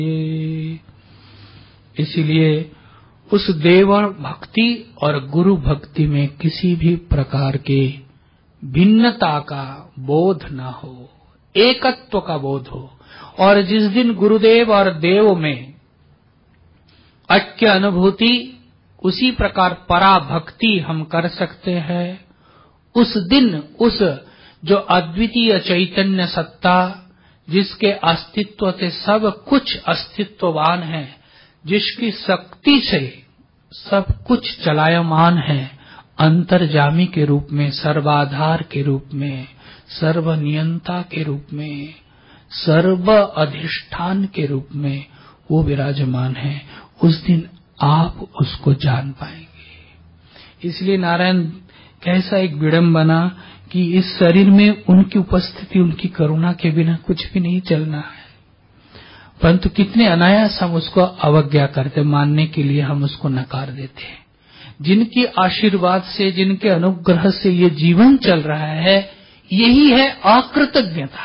इसलिए उस देव भक्ति और गुरु भक्ति में किसी भी प्रकार के भिन्नता का बोध न हो, एकत्व का बोध हो। और जिस दिन गुरुदेव और देव में ऐक्य अनुभूति, उसी प्रकार पराभक्ति हम कर सकते हैं, उस दिन उस जो अद्वितीय चैतन्य सत्ता, जिसके अस्तित्व से सब कुछ अस्तित्ववान है, जिसकी शक्ति से सब कुछ चलायमान है, अंतर्जामी के रूप में, सर्वाधार के रूप में, सर्वनियंता के रूप में, सर्व अधिष्ठान के रूप में वो विराजमान है, उस दिन आप उसको जान पाएंगे। इसलिए नारायण कैसा एक विडंबना कि इस शरीर में उनकी उपस्थिति, उनकी करुणा के बिना कुछ भी नहीं चलना है, परंतु कितने अनायास हम उसको अवज्ञा करते, मानने के लिए हम उसको नकार देते हैं। जिनकी आशीर्वाद से, जिनके अनुग्रह से ये जीवन चल रहा है, यही है अकृतज्ञता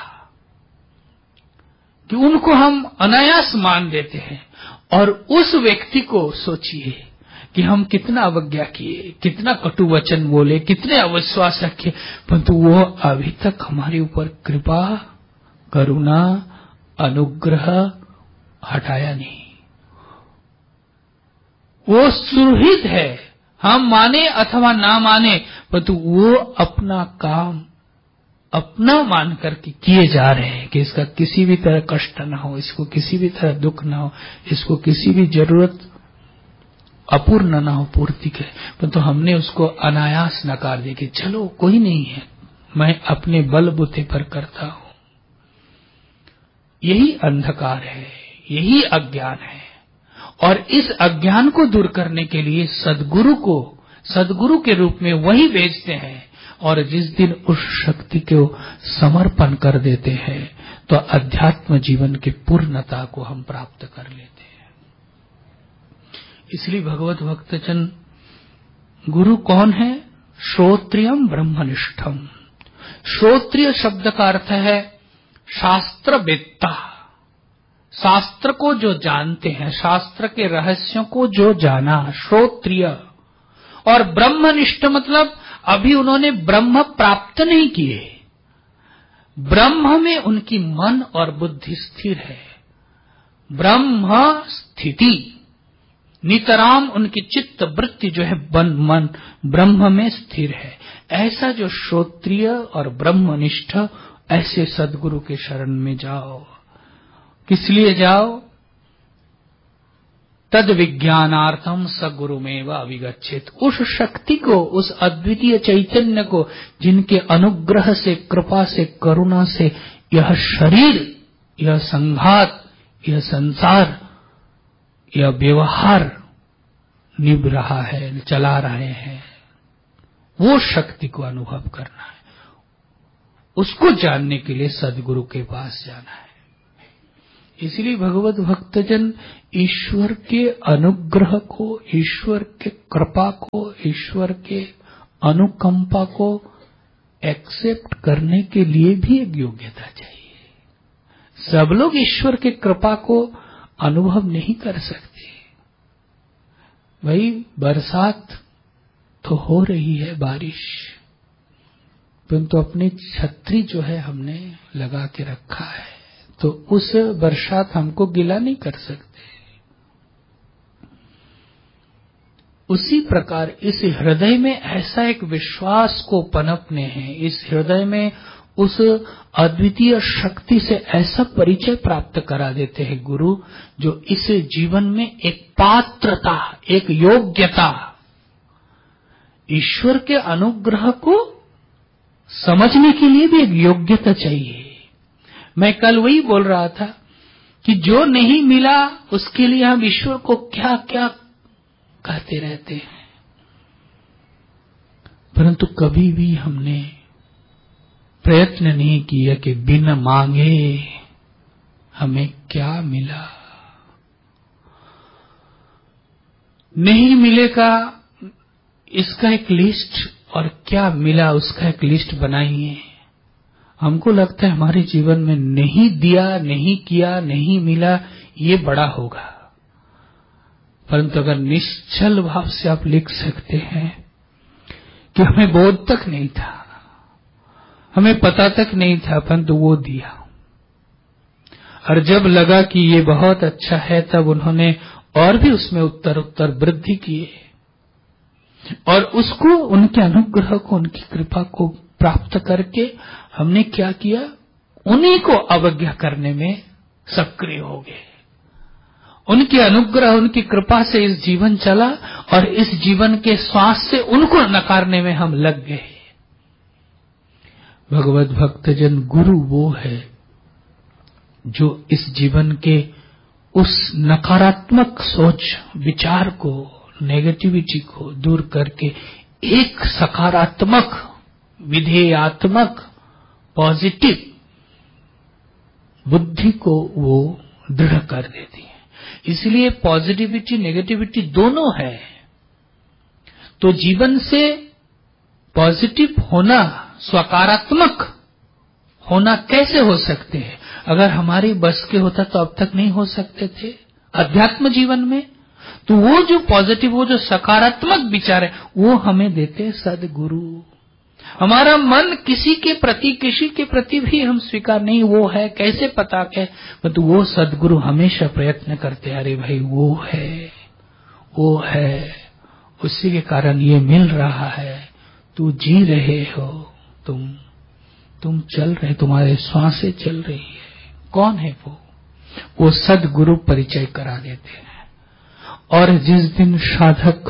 कि उनको हम अनायास मान देते हैं। और उस व्यक्ति को सोचिए कि हम कितना अवज्ञा किए, कितना कटु वचन बोले, कितने अविश्वास रखे, परंतु वो अभी तक हमारे ऊपर कृपा, करुणा, अनुग्रह हटाया नहीं। वो सुरहित है, हम माने अथवा ना माने, परंतु वो अपना काम अपना मान करके किए जा रहे हैं कि इसका किसी भी तरह कष्ट ना हो, इसको किसी भी तरह दुख ना हो, इसको किसी भी जरूरत अपूर्ण ना हो पूर्ति के, परंतु हमने उसको अनायास नकार दिया कि चलो कोई नहीं है, मैं अपने बलबूते पर करता हूं। यही अंधकार है, यही अज्ञान है। और इस अज्ञान को दूर करने के लिए सद्गुरु के रूप में वही भेजते हैं। और जिस दिन उस शक्ति को समर्पण कर देते हैं, तो अध्यात्म जीवन की पूर्णता को हम प्राप्त कर लेते हैं। इसलिए भगवत भक्तजन, गुरु कौन है? श्रोत्रियम ब्रह्मनिष्ठम। श्रोत्रिय शब्द का अर्थ है शास्त्रवेत्ता, शास्त्र को जो जानते हैं, शास्त्र के रहस्यों को जो जाना, श्रोत्रिय। और ब्रह्मनिष्ठ मतलब अभी उन्होंने ब्रह्म प्राप्त नहीं किए, ब्रह्म में उनकी मन और बुद्धि स्थिर है, ब्रह्म स्थिति, नितराम उनकी चित्त वृत्ति जो है मन ब्रह्म में स्थिर है। ऐसा जो श्रोत्रिय और ब्रह्मनिष्ठ, ऐसे सद्गुरु के शरण में जाओ। किस लिए जाओ? तद विज्ञानार्थम स गुरुमेव अभिगच्छेत। उस शक्ति को, उस अद्वितीय चैतन्य को, जिनके अनुग्रह से, कृपा से, करुणा से यह शरीर, यह संघात, यह संसार, यह व्यवहार निभ रहा है, चला रहे हैं, वो शक्ति को अनुभव करना है। उसको जानने के लिए सद्गुरु के पास जाना है। इसलिए भगवत भक्तजन ईश्वर के अनुग्रह को, ईश्वर के कृपा को, ईश्वर के अनुकंपा को एक्सेप्ट करने के लिए भी एक योग्यता चाहिए। सब लोग ईश्वर के कृपा को अनुभव नहीं कर सकते। भाई बरसात तो हो रही है, बारिश, परंतु अपनी छतरी जो है हमने लगा के रखा है, तो उस बरसात हमको गिला नहीं कर सकते। उसी प्रकार इस हृदय में ऐसा एक विश्वास को पनपने हैं, इस हृदय में उस अद्वितीय शक्ति से ऐसा परिचय प्राप्त करा देते हैं गुरु, जो इस जीवन में एक पात्रता, एक योग्यता, ईश्वर के अनुग्रह को समझने के लिए भी एक योग्यता चाहिए। मैं कल वही बोल रहा था कि जो नहीं मिला उसके लिए हम ईश्वर को क्या क्या कहते रहते हैं, परंतु कभी भी हमने प्रयत्न नहीं किया कि बिना मांगे हमें क्या मिला। नहीं मिलेगा इसका एक लिस्ट, और क्या मिला उसका एक लिस्ट बनाइए। हमको लगता है हमारे जीवन में नहीं दिया, नहीं किया, नहीं मिला, ये बड़ा होगा। परंतु अगर निश्चल भाव से आप लिख सकते हैं कि हमें बोध तक नहीं था, हमें पता तक नहीं था, परंतु वो दिया, और जब लगा कि ये बहुत अच्छा है तब उन्होंने और भी उसमें उत्तर उत्तर वृद्धि किए, और उसको, उनके अनुग्रह को, उनकी कृपा को प्राप्त करके हमने क्या किया, उन्हीं को अवज्ञा करने में सक्रिय हो गए। उनके अनुग्रह, उनकी कृपा से इस जीवन चला, और इस जीवन के श्वास से उनको नकारने में हम लग गए। भगवत भक्तजन, गुरु वो है जो इस जीवन के उस नकारात्मक सोच विचार को, नेगेटिविटी को दूर करके एक सकारात्मक, विधेयात्मक, पॉजिटिव बुद्धि को वो दृढ़ कर देती है। इसलिए पॉजिटिविटी, नेगेटिविटी दोनों है। तो जीवन से पॉजिटिव होना, सकारात्मक होना कैसे हो सकते हैं? अगर हमारी बस के होता तो अब तक नहीं हो सकते थे अध्यात्म जीवन में। तो वो जो पॉजिटिव, वो जो सकारात्मक विचार है, वो हमें देते सद्गुरु। हमारा मन किसी के प्रति भी हम स्वीकार नहीं, वो है कैसे पता के, परंतु वो सद्गुरु हमेशा प्रयत्न करते, अरे भाई वो है, उसी के कारण ये मिल रहा है, तू जी रहे हो, तुम चल रहे, तुम्हारे श्वासें चल रही है। कौन है वो सद्गुरु परिचय करा देते हैं। और जिस दिन साधक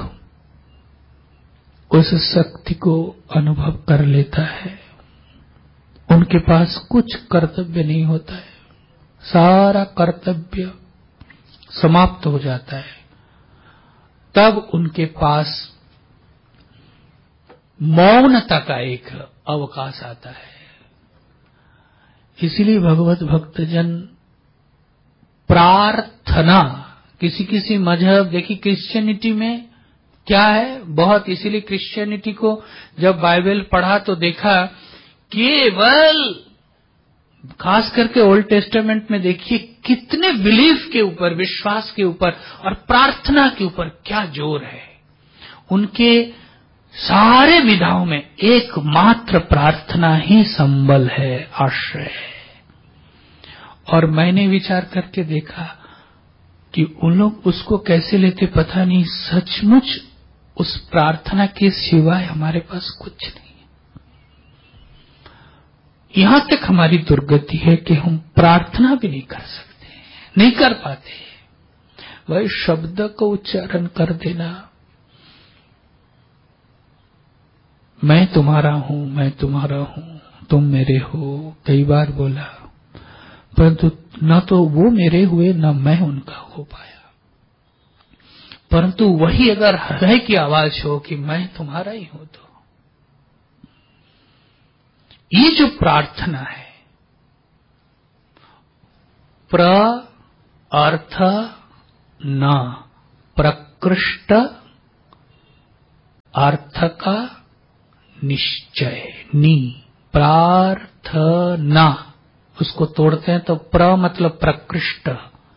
उस शक्ति को अनुभव कर लेता है, उनके पास कुछ कर्तव्य नहीं होता है, सारा कर्तव्य समाप्त हो जाता है। तब उनके पास मौनता का एक अवकाश आता है। इसलिए भगवत भक्तजन, प्रार्थना, किसी मजहब, देखिए क्रिश्चियनिटी में क्या है बहुत, इसीलिए क्रिश्चियनिटी को जब बाइबल पढ़ा तो देखा केवल, खास करके ओल्ड टेस्टामेंट में देखिए कितने बिलीफ के ऊपर, विश्वास के ऊपर और प्रार्थना के ऊपर क्या जोर है। उनके सारे विधाओं में एकमात्र प्रार्थना ही संबल है, आश्रय है। और मैंने विचार करके देखा कि उन लोग उसको कैसे लेते पता नहीं, सचमुच उस प्रार्थना के सिवाय हमारे पास कुछ नहीं है। यहां तक हमारी दुर्गति है कि हम प्रार्थना भी नहीं कर सकते, नहीं कर पाते। वही शब्द को उच्चारण कर देना, मैं तुम्हारा हूं, मैं तुम्हारा हूं, तुम मेरे हो, कई बार बोला, परंतु न तो वो मेरे हुए, न मैं उनका हो पाया। परंतु वही अगर हृदय की आवाज हो कि मैं तुम्हारा ही हूं, तो ये जो प्रार्थना है, अर्थ न प्रकृष्ट अर्थ का निश्चय, प्रार्थना, उसको तोड़ते हैं तो प्र मतलब प्रकृष्ट,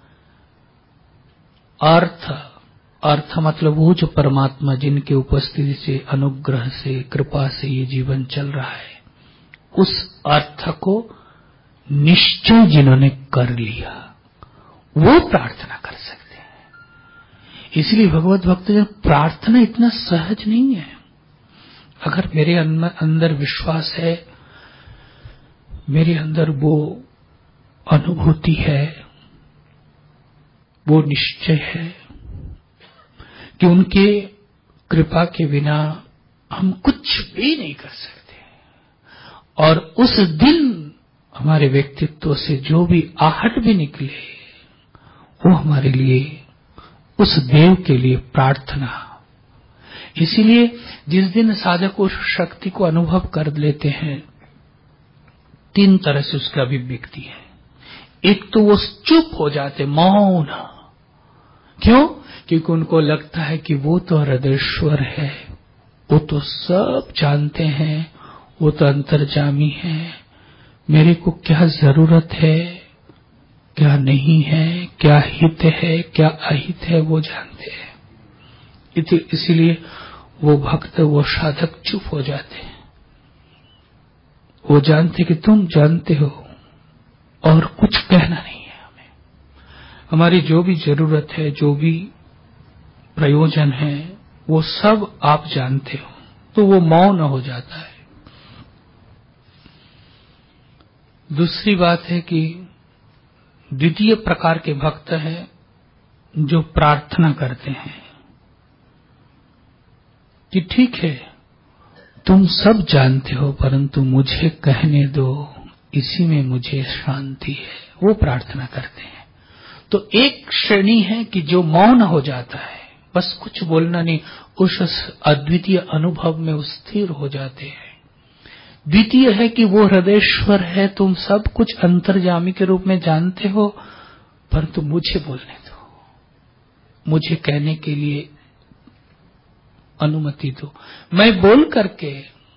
अर्थ मतलब वो जो परमात्मा जिनके उपस्थिति से, अनुग्रह से, कृपा से ये जीवन चल रहा है, उस अर्थ को निश्चय जिन्होंने कर लिया, वो प्रार्थना कर सकते हैं। इसलिए भगवत भक्तजन, प्रार्थना इतना सहज नहीं है। अगर मेरे अंदर विश्वास है, मेरे अंदर वो अनुभूति है, वो निश्चय है कि उनके कृपा के बिना हम कुछ भी नहीं कर सकते, और उस दिन हमारे व्यक्तित्व से जो भी आहट भी निकले, वो हमारे लिए, उस देव के लिए प्रार्थना। इसीलिए जिस दिन साधक उस शक्ति को अनुभव कर लेते हैं, 3 तरह से उसका अभिव्यक्ति है। एक तो वो चुप हो जाते, मौन। क्यों? क्योंकि उनको लगता है कि वो तो हृदयेश्वर है, वो तो सब जानते हैं, वो तो अंतर्जामी है, मेरे को क्या जरूरत है क्या नहीं है, क्या हित है, क्या अहित है, वो जानते हैं। इसीलिए वो भक्त, वो साधक चुप हो जाते हैं। वो जानते कि तुम जानते हो और कुछ कहना नहीं है हमें। हमारी जो भी जरूरत है, जो भी प्रयोजन है, वो सब आप जानते हो। तो वो मौन हो जाता है। दूसरी बात है कि द्वितीय प्रकार के भक्त हैं जो प्रार्थना करते हैं कि ठीक है, तुम सब जानते हो, परंतु मुझे कहने दो, इसी में मुझे शांति है। वो प्रार्थना करते हैं। तो एक श्रेणी है कि जो मौन हो जाता है, बस कुछ बोलना नहीं, उस अद्वितीय अनुभव में स्थिर हो जाते हैं। द्वितीय है कि वो हृदयेश्वर है, तुम सब कुछ अंतर्यामी के रूप में जानते हो, परंतु मुझे बोलने दो, मुझे कहने के लिए अनुमति दो, मैं बोल करके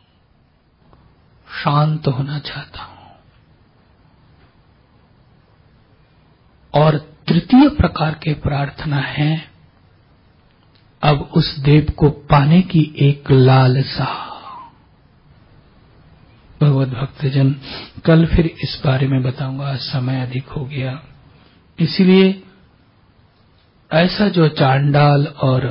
शांत होना चाहता हूं। और तृतीय प्रकार के प्रार्थना है अब उस देव को पाने की एक लालसा। भगवत भक्तजन, कल फिर इस बारे में बताऊंगा, आज समय अधिक हो गया। इसलिए ऐसा जो चांडाल और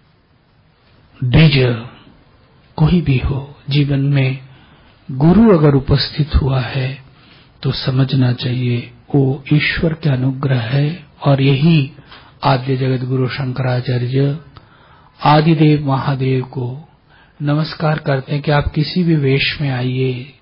द्विज कोई भी हो, जीवन में गुरु अगर उपस्थित हुआ है तो समझना चाहिए वो ईश्वर के अनुग्रह है। और यही आद्य जगत गुरु शंकराचार्य आदिदेव महादेव को नमस्कार करते हैं कि आप किसी भी वेश में आइए,